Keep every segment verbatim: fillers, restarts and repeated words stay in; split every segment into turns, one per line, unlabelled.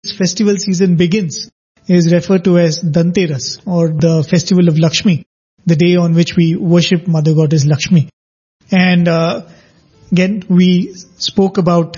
festival season begins is referred to as Dhanteras, or the festival of Lakshmi, the day on which we worship Mother Goddess Lakshmi. And uh, again, we spoke about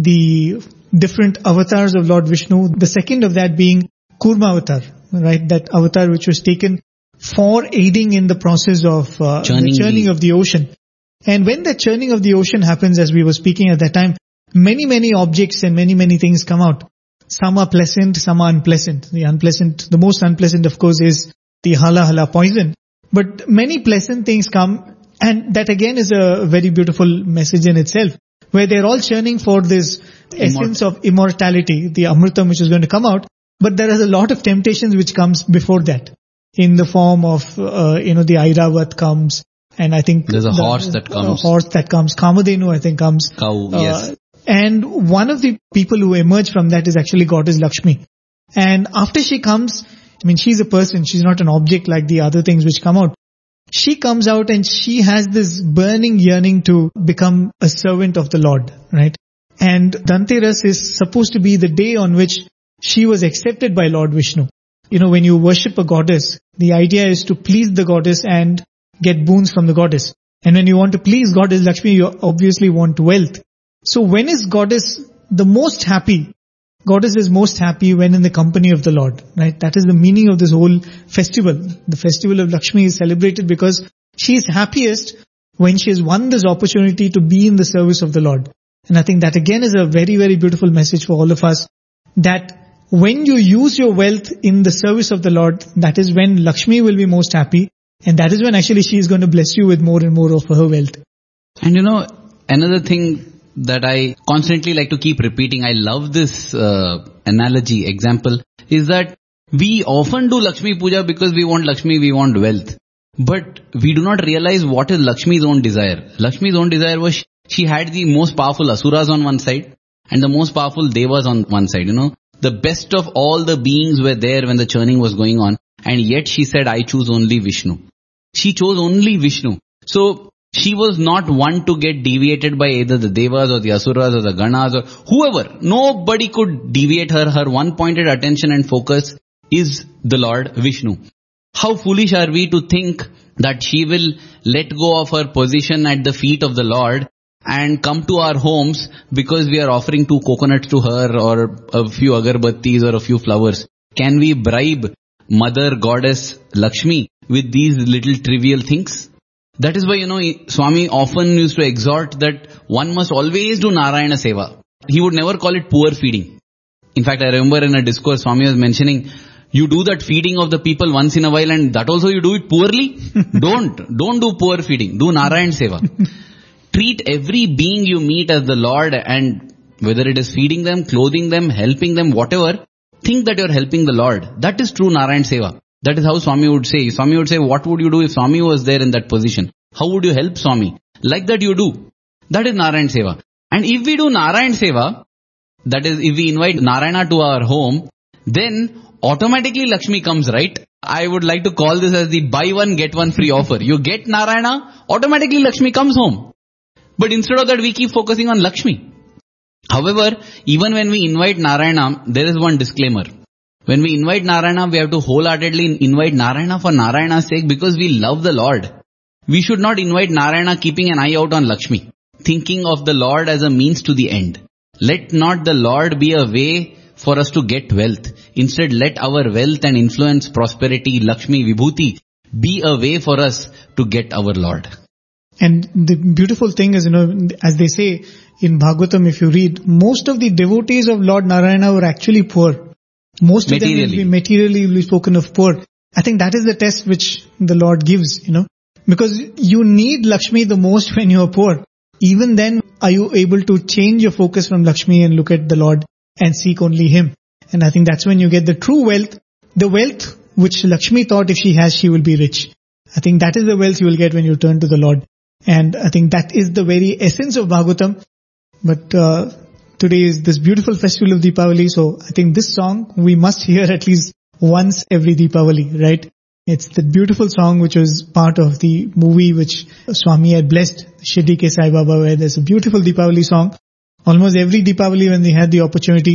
the different avatars of Lord Vishnu, the second of that being Kurma avatar, right? That avatar which was taken for aiding in the process of uh,
churning,
the churning
the...
of the ocean. And when the churning of the ocean happens, as we were speaking at that time, many, many objects and many, many things come out. Some are pleasant, some are unpleasant. The unpleasant, the most unpleasant, of course, is the hala hala poison. But many pleasant things come, and that again is a very beautiful message in itself, where they're all churning for this essence of immortality, the Amritam which is going to come out. But there is a lot of temptations which comes before that, in the form of, uh, you know, the Airavat comes, and I think
there's a
the,
horse that comes.
A horse that comes. Kamadhenu, I think, comes.
Cow,
uh,
yes.
And one of the people who emerge from that is actually Goddess Lakshmi. And after she comes, I mean, she's a person, she's not an object like the other things which come out. She comes out and she has this burning yearning to become a servant of the Lord, right? And Dhanteras is supposed to be the day on which she was accepted by Lord Vishnu. You know, when you worship a goddess, the idea is to please the goddess and get boons from the goddess. And when you want to please Goddess Lakshmi, you obviously want wealth. So when is Goddess the most happy? Goddess is most happy when in the company of the Lord, right? That is the meaning of this whole festival. The festival of Lakshmi is celebrated because she is happiest when she has won this opportunity to be in the service of the Lord. And I think that again is a very, very beautiful message for all of us, that when you use your wealth in the service of the Lord, that is when Lakshmi will be most happy. And that is when actually she is going to bless you with more and more of her wealth.
And you know, another thing that I constantly like to keep repeating, I love this uh, analogy, example, is that we often do Lakshmi Puja because we want Lakshmi, we want wealth. But we do not realize what is Lakshmi's own desire. Lakshmi's own desire was she had the most powerful Asuras on one side and the most powerful Devas on one side, you know. The best of all the beings were there when the churning was going on, and yet she said, I choose only Vishnu. She chose only Vishnu. So she was not one to get deviated by either the Devas or the Asuras or the Ganas or whoever. Nobody could deviate her. Her one pointed attention and focus is the Lord Vishnu. How foolish are we to think that she will let go of her position at the feet of the Lord and come to our homes because we are offering two coconuts to her or a few agarbattis or a few flowers. Can we bribe Mother Goddess Lakshmi with these little trivial things? That is why, you know, Swami often used to exhort that one must always do Narayana Seva. He would never call it poor feeding. In fact, I remember in a discourse, Swami was mentioning, you do that feeding of the people once in a while and that also you do it poorly? Don't. Don't do poor feeding. Do Narayana Seva. Treat every being you meet as the Lord, and whether it is feeding them, clothing them, helping them, whatever, think that you are helping the Lord. That is true Narayana Seva. That is how Swami would say. Swami would say, what would you do if Swami was there in that position? How would you help Swami? Like that you do. That is Narayana Seva. And if we do Narayana Seva, that is if we invite Narayana to our home, then automatically Lakshmi comes, right? I would like to call this as the buy one get one free offer. You get Narayana, automatically Lakshmi comes home. But instead of that, we keep focusing on Lakshmi. However, even when we invite Narayana, there is one disclaimer. When we invite Narayana, we have to wholeheartedly invite Narayana for Narayana's sake because we love the Lord. We should not invite Narayana keeping an eye out on Lakshmi, thinking of the Lord as a means to the end. Let not the Lord be a way for us to get wealth. Instead, let our wealth and influence, prosperity, Lakshmi, Vibhuti be a way for us to get our Lord.
And the beautiful thing is, you know, as they say in Bhagavatam, if you read, most of the devotees of Lord Narayana were actually poor. Most of them will be materially will be spoken of poor. I think that is the test which the Lord gives, you know, because you need Lakshmi the most when you are poor. Even then, are you able to change your focus from Lakshmi and look at the Lord and seek only Him? And I think that's when you get the true wealth, the wealth which Lakshmi thought if she has, she will be rich. I think that is the wealth you will get when you turn to the Lord. And I think that is the very essence of Bhagavatam. But uh, today is this beautiful festival of Deepavali, so I think this song we must hear at least once every Deepavali, right? It's the beautiful song which was part of the movie which Swami had blessed, Shirdi Ke Sai Baba, where there's a beautiful Deepavali song. Almost every Deepavali when they had the opportunity,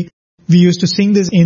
We used to sing this in